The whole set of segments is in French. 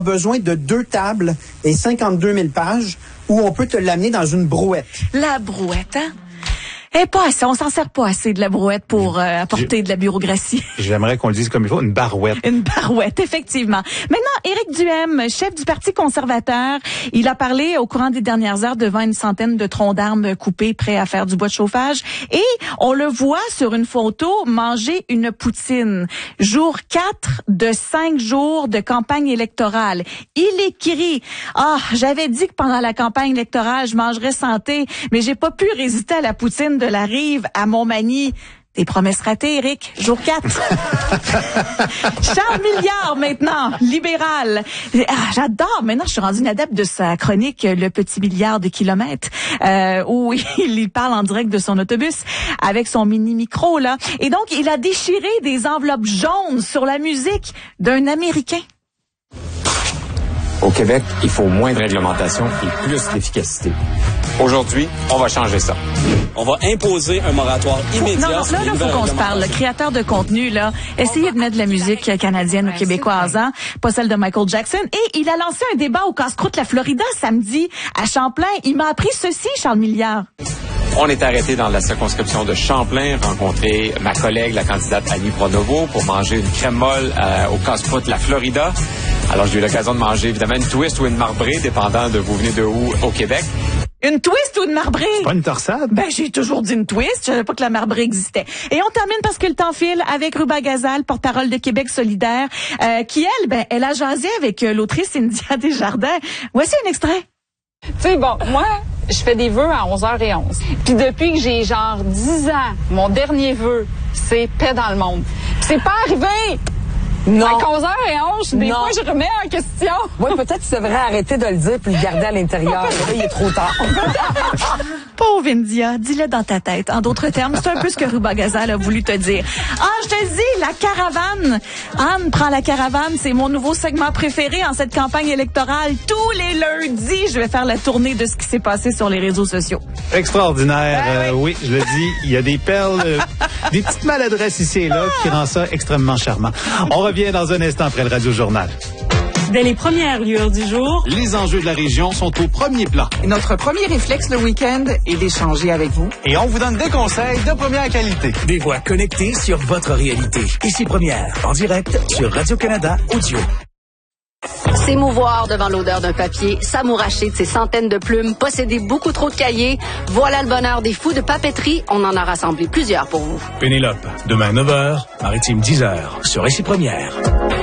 Besoin de 2 tables et 52 000 pages où on peut te l'amener dans une brouette. La brouette, hein? Eh, pas assez. On s'en sert pas assez de la brouette pour apporter de la bureaucratie. J'aimerais qu'on le dise comme il faut, une barouette. Une barouette, effectivement. Maintenant, Éric Duhaime, chef du Parti conservateur, il a parlé au courant des dernières heures devant une centaine de troncs d'arbres coupés prêts à faire du bois de chauffage. Et on le voit sur une photo manger une poutine. Jour 4 de 5 jours de campagne électorale. Il écrit, j'avais dit que pendant la campagne électorale, je mangerais santé, mais j'ai pas pu résister à la poutine de la Rive à Montmagny. Des promesses ratées, Éric. Jour 4. Charles Milliard, maintenant, libéral. J'adore. Maintenant, je suis rendue une adepte de sa chronique Le petit milliard de kilomètres, où il parle en direct de son autobus avec son mini-micro, là. Et donc, il a déchiré des enveloppes jaunes sur la musique d'un Américain. Au Québec, il faut moins de réglementation et plus d'efficacité. Aujourd'hui, on va changer ça. On va imposer un moratoire immédiat. Non, là, il faut qu'on se parle. Le créateur de contenu, là, essayez de mettre de la musique canadienne ou québécoise, hein, pas celle de Michael Jackson. Et il a lancé un débat au Casse-Croûte La Florida samedi à Champlain. Il m'a appris ceci, Charles Milliard. On est arrêté dans la circonscription de Champlain, rencontrer ma collègue, la candidate Annie Pronovo, pour manger une crème molle au Casse-Croûte La Florida. Alors, j'ai eu l'occasion de manger, évidemment, une twist ou une marbrée, dépendant de vous venez de où au Québec. Une twist ou une marbrée? C'est pas une torsade? Ben, j'ai toujours dit une twist. Je savais pas que la marbrée existait. Et on termine parce que le temps file avec Ruba Gazal, porte-parole de Québec solidaire, qui, elle a jasé avec l'autrice Cynthia Desjardins. Voici un extrait. Tu sais, bon, moi, je fais des vœux à 11h11. Puis depuis que j'ai genre 10 ans, mon dernier vœu, c'est paix dans le monde. Puis c'est pas arrivé! Non. À 11h11, des fois, je remets en question. Oui, peut-être tu devrais arrêter de le dire puis le garder à l'intérieur. Là, il est trop tard. Pauvre India, dis-le dans ta tête. En d'autres termes, c'est un peu ce que Ruba Gazal a voulu te dire. Je te dis, la caravane. Anne prend la caravane. C'est mon nouveau segment préféré en cette campagne électorale. Tous les lundis, je vais faire la tournée de ce qui s'est passé sur les réseaux sociaux. Extraordinaire. Oui, je le dis, il y a des perles, des petites maladresses ici et là qui rend ça extrêmement charmant. On revient dans un instant après le Radio Journal. Dès les premières lueurs du jour, les enjeux de la région sont au premier plan. Et notre premier réflexe le week-end est d'échanger avec vous. Et on vous donne des conseils de première qualité. Des voix connectées sur votre réalité. Ici Première, en direct sur Radio-Canada Audio. S'émouvoir devant l'odeur d'un papier, s'amouracher de ses centaines de plumes, posséder beaucoup trop de cahiers, voilà le bonheur des fous de papeterie. On en a rassemblé plusieurs pour vous. Pénélope, demain 9h, Maritime 10h, sur Ici Première.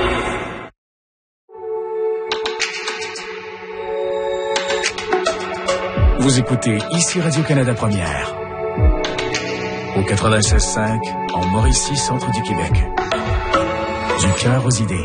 Vous écoutez Ici Radio-Canada Première. Au 96.5, en Mauricie, centre du Québec. Du cœur aux idées.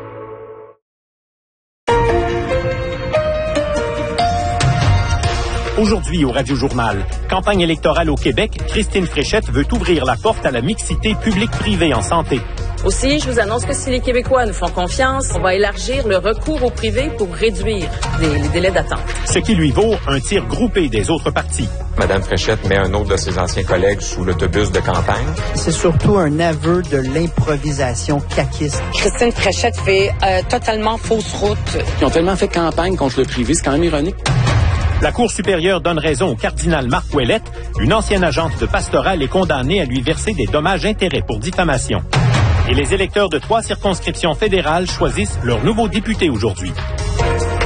Aujourd'hui au Radio Journal, campagne électorale au Québec, Christine Fréchette veut ouvrir la porte à la mixité publique-privée en santé. Aussi, je vous annonce que si les Québécois nous font confiance, on va élargir le recours au privé pour réduire les délais d'attente. Ce qui lui vaut un tir groupé des autres partis. Madame Fréchette met un autre de ses anciens collègues sous l'autobus de campagne. C'est surtout un aveu de l'improvisation caquiste. Christine Fréchette fait totalement fausse route. Ils ont tellement fait campagne contre le privé, c'est quand même ironique. La Cour supérieure donne raison au cardinal Marc Ouellette. Une ancienne agente de pastoral est condamnée à lui verser des dommages-intérêts pour diffamation. Et les électeurs de 3 circonscriptions fédérales choisissent leur nouveau député aujourd'hui.